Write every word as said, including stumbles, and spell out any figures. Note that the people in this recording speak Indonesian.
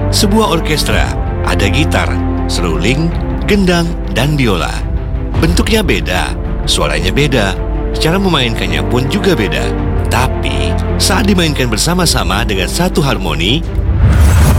Sebuah orkestra, ada gitar, seruling, gendang, dan biola. Bentuknya beda, suaranya beda, cara memainkannya pun juga beda. Tapi, saat dimainkan bersama-sama dengan satu harmoni,